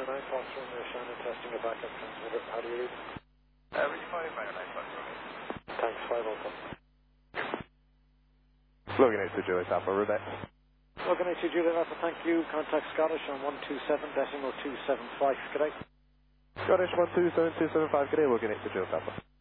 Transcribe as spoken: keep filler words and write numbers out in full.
Fighter nine, Foxtrot Romeo Shannon, testing a backup transmitter. How do you read? Uh, ready Fighter Fighter nine, Foxtrot Romeo. Thanks, five Alpha. Logan eight two Juliet Alpha, Rubex. Logan eight two Juliet Alpha, thank you. Contact Scottish on one two seven decimal two seven five. Good day. Scottish one two seven two seven five, good day, Logan eight two Juliet Alpha.